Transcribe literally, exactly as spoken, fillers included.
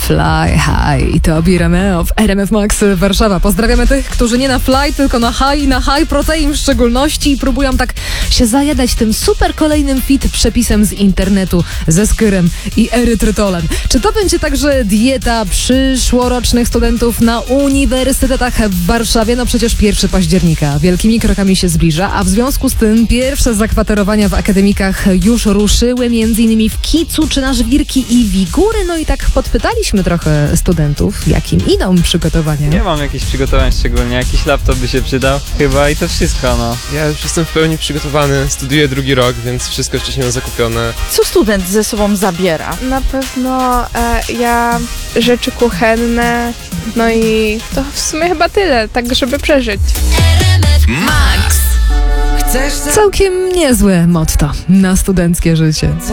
Fly High i Tobi Romeo w R M F Max Warszawa. Pozdrawiamy tych, którzy nie na fly, tylko na high i na high protein w szczególności i próbują tak się zajadać tym super kolejnym fit przepisem z internetu ze skyrem i erytrytolem. Czy to będzie także dieta przyszłorocznych studentów na uniwersytetach w Warszawie? No przecież pierwszego października wielkimi krokami się zbliża, a w związku z tym pierwsze zakwaterowania w akademikach już ruszyły, między innymi w Kicu czy na Żwirki i Wigury. No i tak podpytaliśmy trochę studentów, jakim idą przygotowania. Nie mam jakichś przygotowań szczególnie, jakiś laptop by się przydał chyba i to wszystko, no. Ja już jestem w pełni przygotowany, studiuję drugi rok, więc wszystko wcześniej mam zakupione. Co student ze sobą zabiera? Na pewno e, ja rzeczy kuchenne, no i to w sumie chyba tyle, tak żeby przeżyć. Max! Całkiem niezłe motto na studenckie życie.